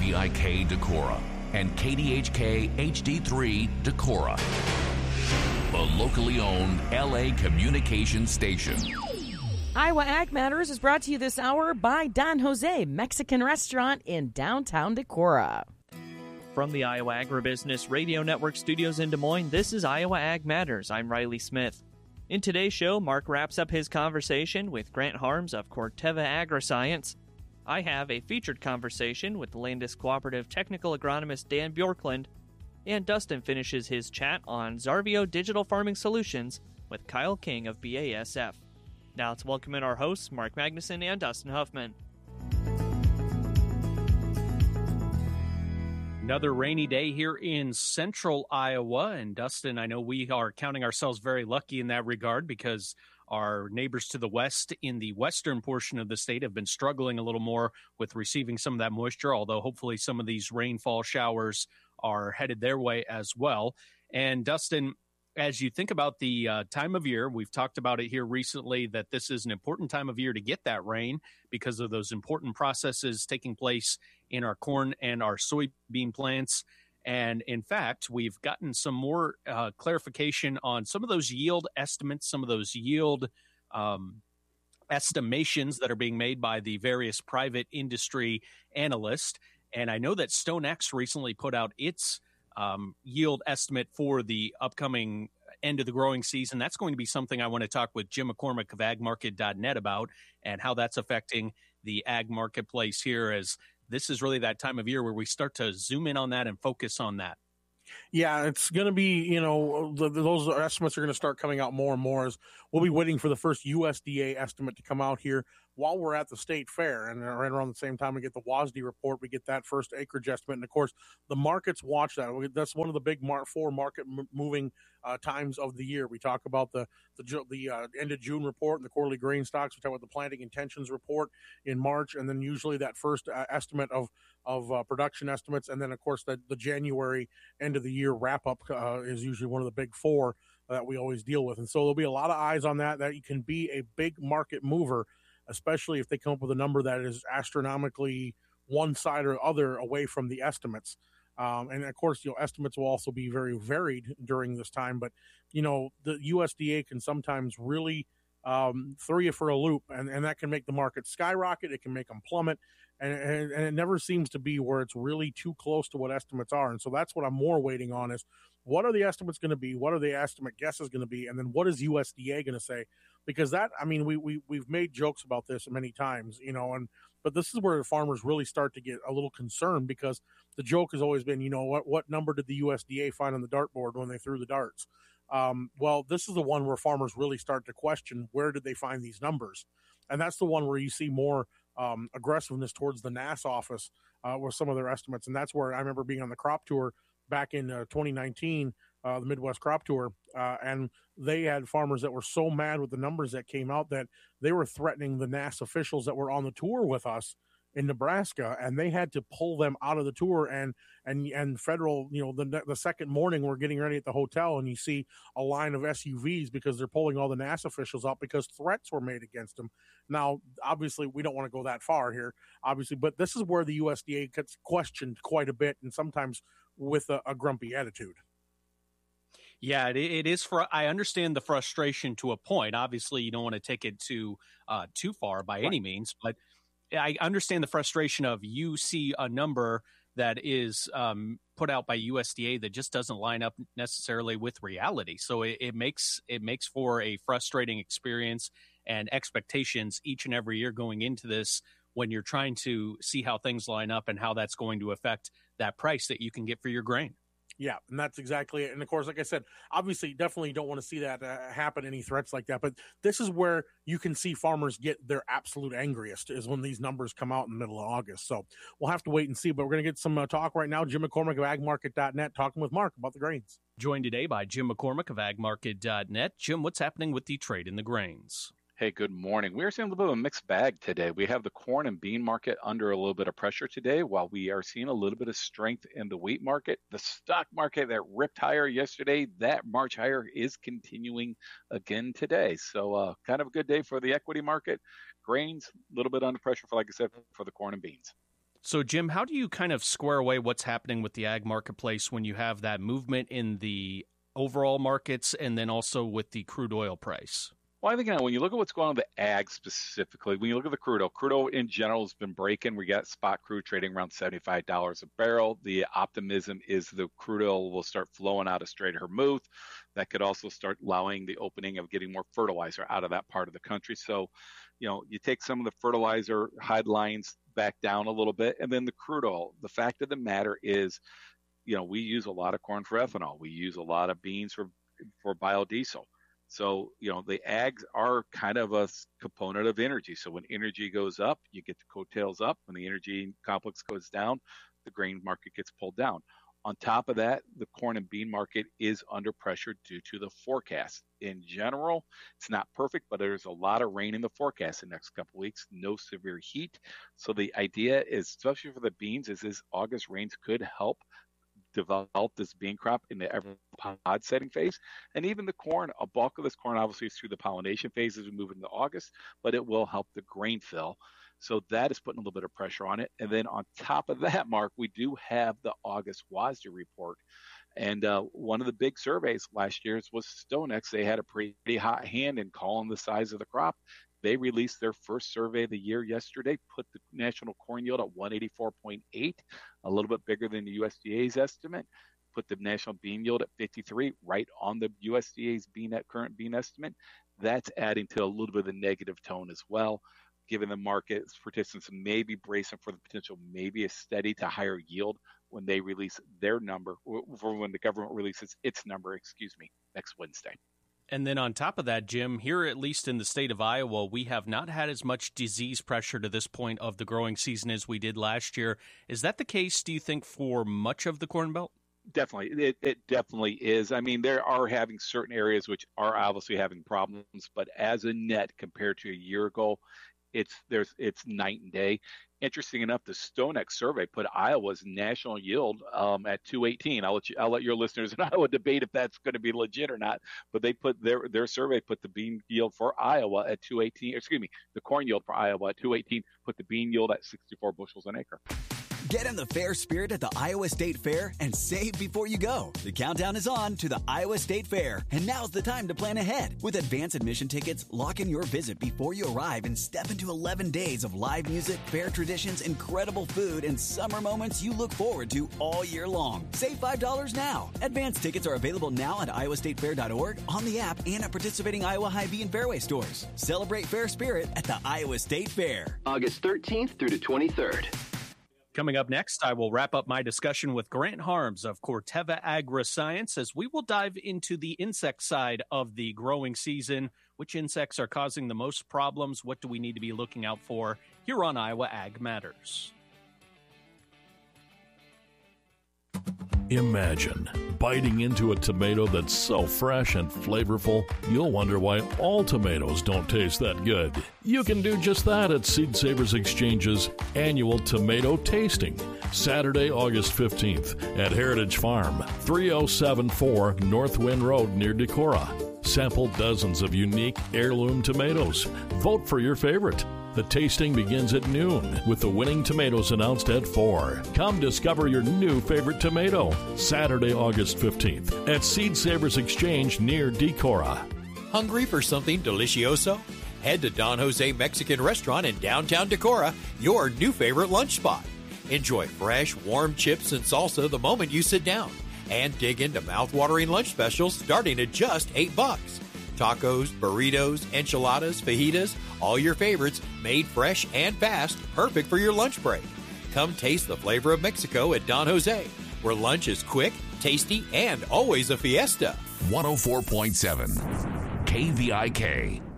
WPIK Decorah and KDHK HD3 Decorah, a locally owned LA communications station. Iowa Ag Matters is brought to you this hour by Don Jose Mexican Restaurant in downtown Decorah. From the Iowa Agribusiness Radio Network studios in Des Moines, this is Iowa Ag Matters. I'm Riley Smith. In today's show, Mark wraps up his conversation with Grant Harms of Corteva Agriscience. I have a featured conversation with the Landis Cooperative Technical Agronomist Dan Bjorklund, and Dustin finishes his chat on Xarvio Digital Farming Solutions with Kyle King of BASF. Now let's welcome in our hosts, Mark Magnuson and Dustin Huffman. Another rainy day here in central Iowa. And Dustin, I know we are counting ourselves very lucky in that regard because our neighbors to the west in the western portion of the state have been struggling a little more with receiving some of that moisture, although hopefully some of these rainfall showers are headed their way as well. And Dustin, as you think about the time of year, we've talked about it here recently that this is an important time of year to get that rain because of those important processes taking place in our corn and our soybean plants. And in fact, we've gotten some more clarification on some of those yield estimates, some of those yield estimations that are being made by the various private industry analysts. And I know that StoneX recently put out its yield estimate for the upcoming end of the growing season. That's going to be something I want to talk with Jim McCormick of agmarket.net about and how that's affecting the ag marketplace here, as this is really that time of year where we start to zoom in on that and focus on that. Yeah, it's going to be, those estimates are going to start coming out more and more as we'll be waiting for the first USDA estimate to come out here while we're at the state fair. And right around the same time we get the WASDE report, we get that first acreage estimate. And of course, the markets watch that. That's one of the big four market moving times of the year. We talk about the end of June report and the quarterly grain stocks. We talk about the planting intentions report in March, and then usually that first estimate of production estimates. And then, of course, the January end of the year wrap up is usually one of the big four that we always deal with. And so there'll be a lot of eyes on that. That can be a big market mover, especially if they come up with a number that is astronomically one side or other away from the estimates. And of course, estimates will also be very varied during this time, but, the USDA can sometimes really throw you for a loop, and that can make the market skyrocket. It can make them plummet, and it never seems to be where it's really too close to what estimates are. And so that's what I'm more waiting on is what are the estimates going to be? What are the estimate guesses going to be? And then what is USDA going to say? Because we've made jokes about this many times, but this is where farmers really start to get a little concerned because the joke has always been, what number did the USDA find on the dartboard when they threw the darts? Well, this is the one where farmers really start to question where did they find these numbers? And that's the one where you see more aggressiveness towards the NASS office with some of their estimates. And that's where I remember being on the crop tour back in 2019, the Midwest Crop Tour, and they had farmers that were so mad with the numbers that came out that they were threatening the NASS officials that were on the tour with us in Nebraska, and they had to pull them out of the tour. And federal, the second morning we're getting ready at the hotel, and you see a line of SUVs because they're pulling all the NASS officials out because threats were made against them. Now, obviously, we don't want to go that far here, obviously, but this is where the USDA gets questioned quite a bit, and sometimes with a grumpy attitude. Yeah, it is. I understand the frustration to a point. Obviously, you don't want to take it too far by any means, but I understand the frustration of you see a number that is put out by USDA that just doesn't line up necessarily with reality. So it makes for a frustrating experience and expectations each and every year going into this when you're trying to see how things line up and how that's going to affect that price that you can get for your grain. Yeah, and that's exactly it. And of course, like I said, obviously, definitely don't want to see that happen, any threats like that. But this is where you can see farmers get their absolute angriest is when these numbers come out in the middle of August. So we'll have to wait and see. But we're going to get some talk right now. Jim McCormick of agmarket.net talking with Mark about the grains. Joined today by Jim McCormick of agmarket.net. Jim, what's happening with the trade in the grains? Hey, good morning. We are seeing a little bit of a mixed bag today. We have the corn and bean market under a little bit of pressure today, while we are seeing a little bit of strength in the wheat market. The stock market that ripped higher yesterday, that march higher is continuing again today. So kind of a good day for the equity market. Grains, a little bit under pressure, like I said, for the corn and beans. So, Jim, how do you kind of square away what's happening with the ag marketplace when you have that movement in the overall markets and then also with the crude oil price? Well, I think when you look at what's going on with the ag specifically, when you look at the crude oil in general has been breaking. We got spot crude trading around $75 a barrel. The optimism is the crude oil will start flowing out of Strait of Hormuz. That could also start allowing the opening of getting more fertilizer out of that part of the country. So, you take some of the fertilizer headlines back down a little bit, and then the crude oil. The fact of the matter is, we use a lot of corn for ethanol. We use a lot of beans for biodiesel. So, the ags are kind of a component of energy. So when energy goes up, you get the coattails up. When the energy complex goes down, the grain market gets pulled down. On top of that, the corn and bean market is under pressure due to the forecast. In general, it's not perfect, but there's a lot of rain in the forecast the next couple of weeks, no severe heat. So the idea is, especially for the beans, is this August rains could help develop this bean crop in the pod setting phase. And even the corn, a bulk of this corn obviously is through the pollination phase as we move into August, but it will help the grain fill. So that is putting a little bit of pressure on it. And then on top of that, Mark, we do have the August WASDE report. And one of the big surveys last year was StoneX. They had a pretty hot hand in calling the size of the crop. They released their first survey of the year yesterday, put the national corn yield at 184.8, a little bit bigger than the USDA's estimate, put the national bean yield at 53, right on the USDA's current bean estimate. That's adding to a little bit of the negative tone as well, given the market participants may be bracing for the potential, maybe a steady to higher yield when they release their number, or when the government releases its number, next Wednesday. And then on top of that, Jim, here at least in the state of Iowa, we have not had as much disease pressure to this point of the growing season as we did last year. Is that the case, do you think, for much of the Corn Belt? Definitely. It definitely is. I mean, there are having certain areas which are obviously having problems, but as a net compared to a year ago, it's night and day. Interesting enough, the StoneX survey put Iowa's national yield at 218. I'll let your listeners in Iowa debate if that's going to be legit or not. But they put their survey put the bean yield for Iowa at 218. The corn yield for Iowa at 218. Put the bean yield at 64 bushels an acre. Get in the fair spirit at the Iowa State Fair and save before you go. The countdown is on to the Iowa State Fair, and now's the time to plan ahead. With advance admission tickets, lock in your visit before you arrive and step into 11 days of live music, fair traditions, incredible food, and summer moments you look forward to all year long. Save $5 now. Advance tickets are available now at iowastatefair.org, on the app, and at participating Iowa Hy-Vee and Fairway stores. Celebrate fair spirit at the Iowa State Fair. August 13th through the 23rd. Coming up next, I will wrap up my discussion with Grant Harms of Corteva Agriscience as we will dive into the insect side of the growing season. Which insects are causing the most problems? What do we need to be looking out for here on Iowa Ag Matters? Imagine biting into a tomato that's so fresh and flavorful, you'll wonder why all tomatoes don't taste that good. You can do just that at Seed Savers Exchange's annual tomato tasting, Saturday, August 15th at Heritage Farm, 3074 North Wind Road near Decorah. Sample dozens of unique heirloom tomatoes. Vote for your favorite. The tasting begins at noon, with the winning tomatoes announced at 4. Come discover your new favorite tomato, Saturday, August 15th, at Seed Savers Exchange near Decorah. Hungry for something delicioso? Head to Don Jose Mexican Restaurant in downtown Decorah, your new favorite lunch spot. Enjoy fresh, warm chips and salsa the moment you sit down, and dig into mouth-watering lunch specials starting at just $8. Tacos, burritos, enchiladas, fajitas, all your favorites made fresh and fast, perfect for your lunch break. Come taste the flavor of Mexico at Don Jose, where lunch is quick, tasty, and always a fiesta. 104.7 KVIK.